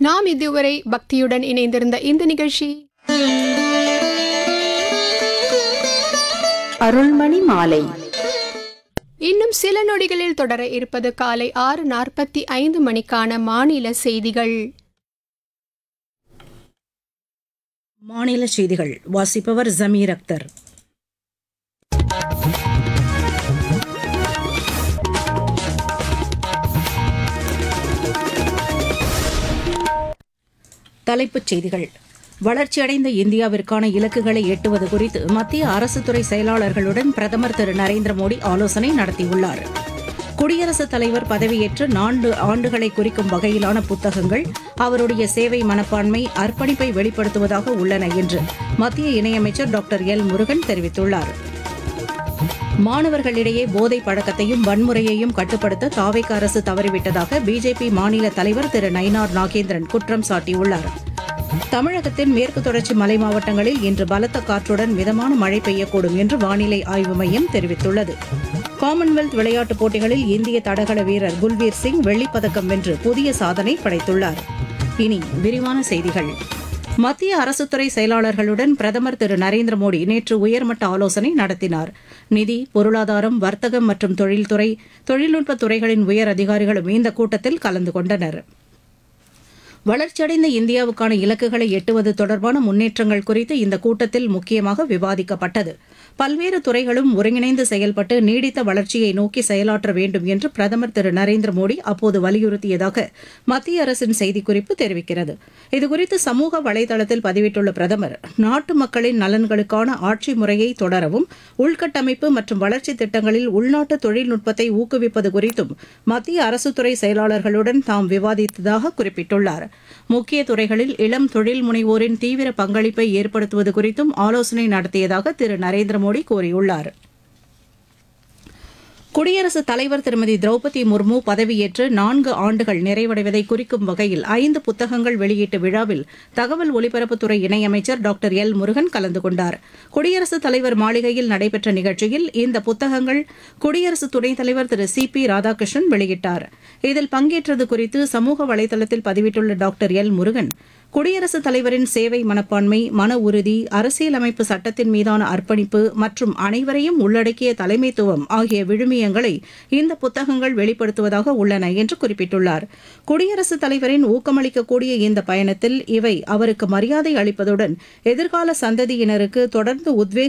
நாம் இதுவரை பக்தியுடன் இணைந்திருந்த இந்த நிகழ்ச்சி அருள்மணி மாலை. இன்னும் சில நொடிகளில் தொடர இருப்பது காலை 6:45 மணிக்கான மாநில செய்திகள். மாநில செய்திகள் வாசிப்பவர் ஜமீர் அக்தர். தலைப்புச் செய்திகள். வளர்ச்சியடைந்த இந்தியாவிற்கான இலக்குகளை எட்டுவது குறித்து மத்திய அரசுத்துறை செயலாளர்களுடன் பிரதமர் திரு நரேந்திர மோடி ஆலோசனை நடத்தியுள்ளார். குடியரசுத் தலைவர் பதவியேற்று 4 ஆண்டுகளை குறிக்கும் வகையிலான புத்தகங்கள் அவருடைய சேவை மனப்பான்மை, அர்ப்பணிப்பை வெளிப்படுத்துவதாக உள்ளன என்று மத்திய இணையமைச்சர் டாக்டர் எல் முருகன் தெரிவித்துள்ளார். மாணவர்களிடையே போதை பழக்கத்தையும் வன்முறையையும் கட்டுப்படுத்த தாவேக அரசு தவறிவிட்டதாக பிஜேபி மாநில தலைவர் திரு நயினார் நாகேந்திரன் குற்றம் சாட்டியுள்ளார். தமிழகத்தின் மேற்கு தொடர்ச்சி மலை மாவட்டங்களில் இன்று பலத்த காற்றுடன் மிதமான மழை பெய்யக்கூடும் என்று வானிலை ஆய்வு மையம் தெரிவித்துள்ளது. காமன்வெல்த் விளையாட்டுப் போட்டிகளில் இந்திய தடகள வீரர் குல்வீர் சிங் வெள்ளிப்பதக்கம் வென்று புதிய சாதனை படைத்துள்ளார். இனி விரிவான செய்திகள். மத்திய அரசுத்துறை செயலாளர்களுடன் பிரதமர் திரு நரேந்திர மோடி நேற்று உயர்மட்ட ஆலோசனை நடத்தினார். நிதி, பொருளாதாரம், வர்த்தகம் மற்றும் தொழில்துறை, தொழில்நுட்பத் துறைகளின் உயர் அதிகாரிகளும் இந்த கூட்டத்தில் கலந்து கொண்டனர். வளர்ச்சியடைந்த இந்தியாவுக்கான இலக்குகளை எட்டுவது தொடர்பான முன்னேற்றங்கள் குறித்து இந்த கூட்டத்தில் முக்கியமாக விவாதிக்கப்பட்டது. பல்வேறு துறைகளும் ஒருங்கிணைந்து செயல்பட்டு நீடித்த வளர்ச்சியை நோக்கி செயலாற்ற வேண்டும் என்று பிரதமர் திரு நரேந்திர மோடி அப்போது வலியுறுத்தியதாக மத்திய அரசின் செய்திக்குறிப்பு தெரிவிக்கிறது. இதுகுறித்து சமூக வலைதளத்தில் பதிவிட்டுள்ள பிரதமர், நாட்டு மக்களின் நலன்களுக்கான ஆட்சி முறையை தொடரவும், உள்கட்டமைப்பு மற்றும் வளர்ச்சி திட்டங்களில் உள்நாட்டு தொழில்நுட்பத்தை ஊக்குவிப்பது குறித்தும் மத்திய அரசுத்துறை செயலாளர்களுடன் தாம் விவாதித்ததாக குறிப்பிட்டுள்ளார். முக்கிய துறைகளில் இளம் தொழில் முனைவோரின் தீவிர பங்களிப்பை ஏற்படுத்துவது குறித்தும் ஆலோசனை நடத்தியதாக திரு நரேந்திர மோடி கூறியுள்ளார். குடியரசுத் தலைவர் திருமதி திரௌபதி முர்மு பதவியேற்று 4 ஆண்டுகள் நிறைவடைவதை குறிக்கும் வகையில் 5 புத்தகங்கள் வெளியீட்டு விழாவில் தகவல் ஒலிபரப்புத்துறை இணையமைச்சர் டாக்டர் எல் முருகன் கலந்து கொண்டார். குடியரசுத் தலைவர் மாளிகையில் நடைபெற்ற நிகழ்ச்சியில் இந்த புத்தகங்கள் குடியரசு துணைத் தலைவர் திரு சி.பி. ராதாகிருஷ்ணன் வெளியிட்டார். இதில் பங்கேற்றது குறித்து சமூக வலைதளத்தில் பதிவிட்டுள்ள டாக்டர் எல் முருகன், குடியரசுத் தலைவரின் சேவை மனப்பான்மை, மன உறுதி, அரசியலமைப்பு சட்டத்தின் மீதான அர்ப்பணிப்பு மற்றும் அனைவரையும் உள்ளடக்கிய தலைமைத்துவம் ஆகிய விழுமியங்களை இந்த புத்தகங்கள் வெளிப்படுத்துவதாக உள்ளன என்று குறிப்பிட்டுள்ளார். குடியரசுத் தலைவரின் ஊக்கமளிக்கக்கூடிய இந்த பயணத்தில் இவை அவருக்கு மரியாதை அளிப்பதுடன் எதிர்கால சந்ததியினருக்கு தொடர்ந்து உத்வேகம்